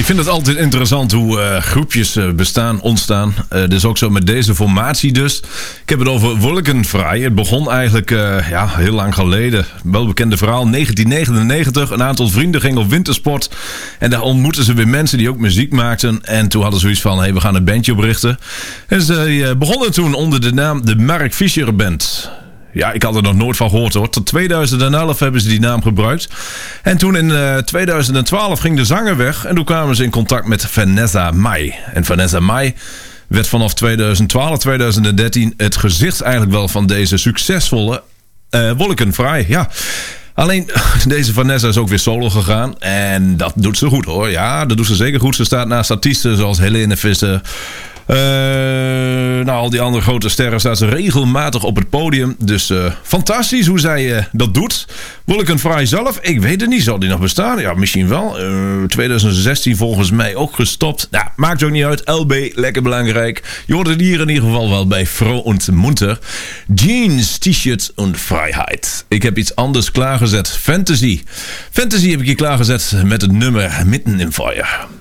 vind het altijd interessant hoe groepjes ontstaan. Dus ook zo met deze formatie dus. Ik heb het over Wolkenfrei. Het begon eigenlijk heel lang geleden. Wel bekende verhaal. 1999. Een aantal vrienden gingen op wintersport. En daar ontmoetten ze weer mensen die ook muziek maakten. En toen hadden ze zoiets van, we gaan een bandje oprichten. En ze begonnen toen onder de naam de Mark Fischer Band. Ja, ik had er nog nooit van gehoord hoor. Tot 2011 hebben ze die naam gebruikt. En toen in 2012 ging de zanger weg. En toen kwamen ze in contact met Vanessa Mai. En Vanessa Mai werd vanaf 2012, 2013 het gezicht eigenlijk wel van deze succesvolle Wolkenfrei. Ja. Alleen, deze Vanessa is ook weer solo gegaan. En dat doet ze goed hoor. Ja, dat doet ze zeker goed. Ze staat naast artiesten zoals Helene Visser. Al die andere grote sterren staat ze regelmatig op het podium. Dus fantastisch hoe zij dat doet. Wolkenfrei zelf, ik weet het niet. Zal die nog bestaan? Ja, misschien wel. 2016 volgens mij ook gestopt. Nou, maakt ook niet uit. LB, lekker belangrijk. Je hoort het hier in ieder geval wel bij Froh und Munter. Jeans, T-shirt en vrijheid. Ik heb iets anders klaargezet. Fantasy. Fantasy heb ik hier klaargezet met het nummer Mitten im Feuer.